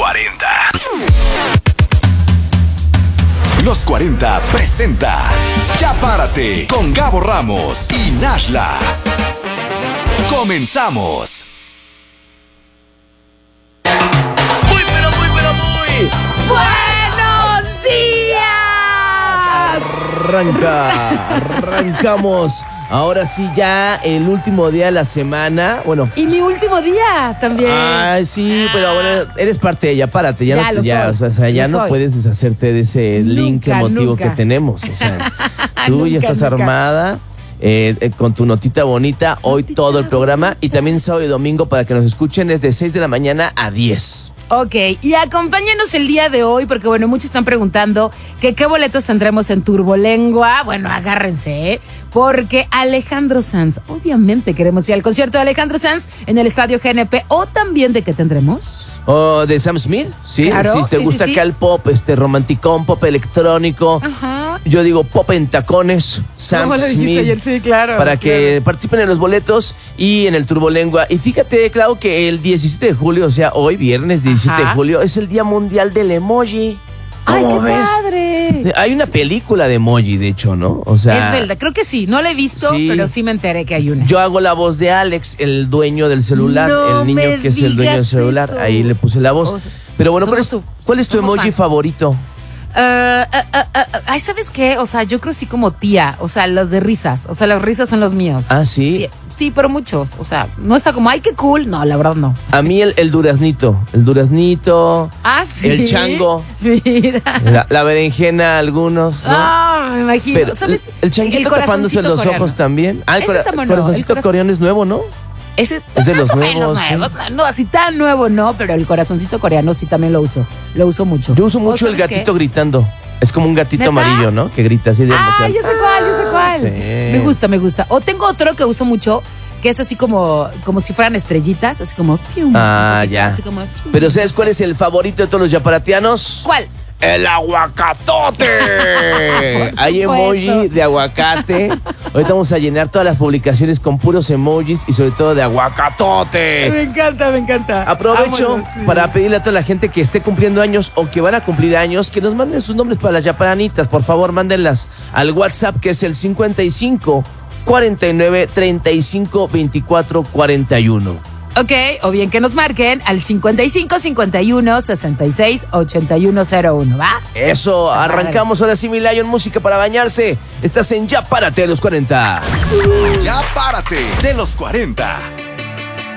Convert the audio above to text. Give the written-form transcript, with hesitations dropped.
40. Los 40 presenta Ya Párate con Gabo Ramos y Nashla. Comenzamos. Muy ¡buenos días! Arrancamos. Ahora sí, ya el último día de la semana. Bueno. Y mi último día también. Ay, sí, pero bueno, eres parte de Ya Párate. Ya no, ya no puedes deshacerte de ese link emotivo que tenemos. O sea, tú ya estás armada. Con tu notita bonita, hoy todo el programa y también sábado y domingo para que nos escuchen es de 6 de la mañana a 10. Ok, y acompáñenos el día de hoy porque bueno, muchos están preguntando que qué boletos tendremos en Turbolengua. Bueno, agárrense, porque Alejandro Sanz, obviamente queremos ir al concierto de Alejandro Sanz en el Estadio GNP, o también de qué tendremos. O de Sam Smith, sí, claro, si te gusta acá el pop, romanticón, pop electrónico. Ajá. Yo digo pop en tacones, Sam Smith. Ayer, sí, claro. Para que participen en los boletos y en el Turbolengua. Y fíjate, Clau, que el 17 de julio, o sea, hoy, viernes 17 de julio, es el Día Mundial del Emoji. ¿Cómo ¡ay, qué ves? padre! Hay una película de emoji, de hecho, ¿no? O sea, es verdad, creo que sí, no la he visto, sí, pero sí me enteré que hay una. Yo hago la voz de Alex, el dueño del celular, No el niño me que es el dueño del celular. eso. Ahí le puse la voz. O sea, pero bueno, ¿cuál es tu somos emoji fans. favorito? Ay, ¿sabes qué? O sea, yo creo sí como tía, o sea, los de risas, o sea, los risas son los míos. Ah, ¿sí? Sí, pero muchos, o sea, no está como, ay, qué cool, no, la verdad no. A mí el duraznito, Ah, sí. el chango, mira. la berenjena, algunos, ¿no? Ah, me imagino. Pero ¿Sabes? el changuito tapándose corazoncito los coreano. ojos también. Ah, Ese está bueno, corazoncito el coreano es nuevo, ¿no? Ese Es de los más o menos nuevos, sí. nuevos, no, así tan nuevo no, pero el corazoncito coreano sí también lo uso mucho. Yo uso mucho ¿O el sabes gatito qué? gritando. Es como un gatito ¿Neta? amarillo, ¿no? Que grita así de emoción. Ah, yo sé cuál. Sí. Me gusta. O tengo otro que uso mucho, que es así como si fueran estrellitas, así como pium, Ah, un poquito, ya. así como, pium. Pero ¿sabes cuál es el favorito de todos los yaparatianos? ¿Cuál? ¡El aguacatote! Hay emoji de aguacate. Ahorita vamos a llenar todas las publicaciones con puros emojis y sobre todo de aguacatote. Me encanta. Aprovecho Vámonos. para pedirle a toda la gente que esté cumpliendo años o que van a cumplir años que nos manden sus nombres para las yaparanitas. Por favor, mándenlas al WhatsApp, que es el 55 49 35 24 41. Ok, o bien que nos marquen al 55 51 66 8101, ¿va? Eso, arrancamos ahora sí, Milayo, en música para bañarse. Estás en Ya Párate de los 40. Ya Párate de los 40.